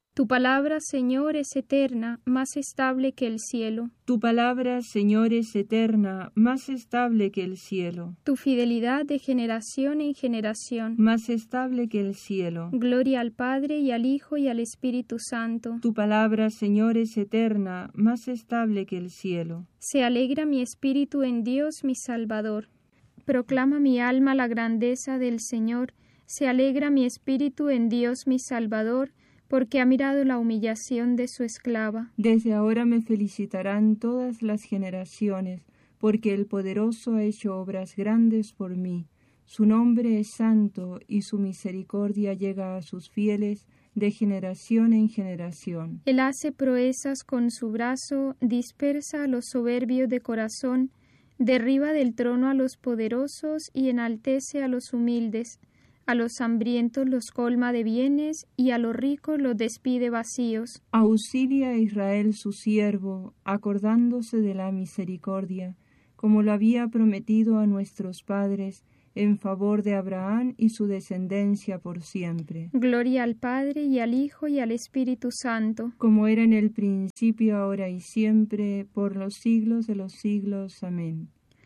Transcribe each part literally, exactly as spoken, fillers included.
Tu palabra, Señor, es eterna, más estable que el cielo. Tu palabra, Señor, es eterna, más estable que el cielo. Tu fidelidad de generación en generación, más estable que el cielo. Gloria al Padre, y al Hijo, y al Espíritu Santo. Tu palabra, Señor, es eterna, más estable que el cielo. Se alegra mi espíritu en Dios, mi Salvador. Proclama mi alma la grandeza del Señor. Se alegra mi espíritu en Dios, mi Salvador, porque ha mirado la humillación de su esclava. Desde ahora me felicitarán todas las generaciones, porque el Poderoso ha hecho obras grandes por mí. Su nombre es santo, y su misericordia llega a sus fieles de generación en generación. Él hace proezas con su brazo, dispersa a los soberbios de corazón, derriba del trono a los poderosos y enaltece a los humildes. A los hambrientos los colma de bienes, y a los ricos los despide vacíos. Auxilia a Israel su siervo, acordándose de la misericordia, como lo había prometido a nuestros padres, en favor de Abraham y su descendencia por siempre. Gloria al Padre, y al Hijo, y al Espíritu Santo. Como era en el principio, ahora y siempre, por los siglos de los siglos. Amén.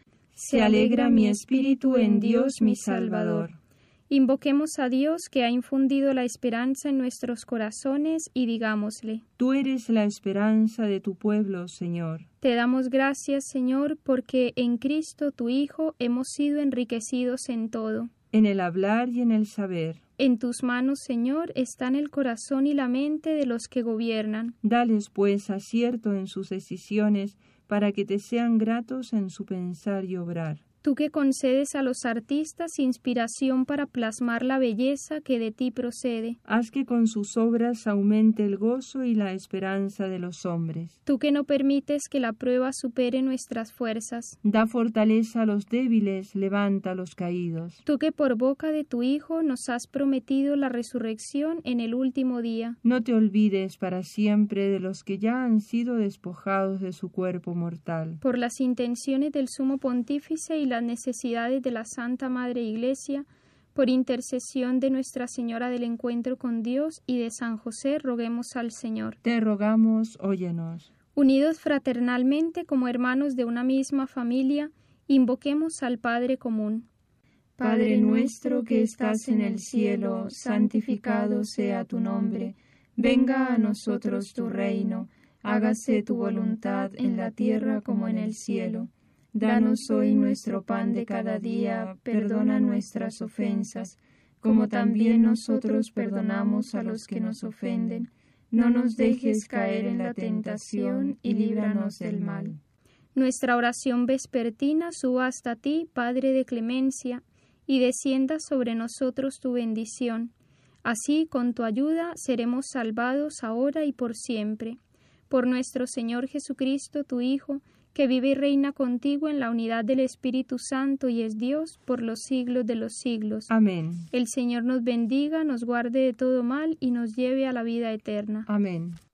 Se alegra mi espíritu en Dios mi Salvador. Invoquemos a Dios, que ha infundido la esperanza en nuestros corazones, y digámosle: Tú eres la esperanza de tu pueblo, Señor. Te damos gracias, Señor, porque en Cristo tu Hijo hemos sido enriquecidos en todo. En el hablar y en el saber. En tus manos, Señor, están el corazón y la mente de los que gobiernan. Dales, pues, acierto en sus decisiones, para que te sean gratos en su pensar y obrar. Tú que concedes a los artistas inspiración para plasmar la belleza que de ti procede. Haz que con sus obras aumente el gozo y la esperanza de los hombres. Tú que no permites que la prueba supere nuestras fuerzas. Da fortaleza a los débiles, levanta a los caídos. Tú que por boca de tu Hijo nos has prometido la resurrección en el último día. No te olvides para siempre de los que ya han sido despojados de su cuerpo mortal. Por las intenciones del Sumo Pontífice y la las necesidades de la Santa Madre Iglesia, por intercesión de Nuestra Señora del Encuentro con Dios y de San José, roguemos al Señor. Te rogamos, óyenos. Unidos fraternalmente como hermanos de una misma familia, invoquemos al Padre común. Padre nuestro que estás en el cielo, santificado sea tu nombre. Venga a nosotros tu reino. Hágase tu voluntad en la tierra como en el cielo. Danos hoy nuestro pan de cada día, perdona nuestras ofensas, como también nosotros perdonamos a los que nos ofenden. No nos dejes caer en la tentación y líbranos del mal. Nuestra oración vespertina suba hasta ti, Padre de clemencia, y descienda sobre nosotros tu bendición. Así, con tu ayuda, seremos salvados ahora y por siempre. Por nuestro Señor Jesucristo, tu Hijo, que vive y reina contigo en la unidad del Espíritu Santo y es Dios por los siglos de los siglos. Amén. El Señor nos bendiga, nos guarde de todo mal y nos lleve a la vida eterna. Amén.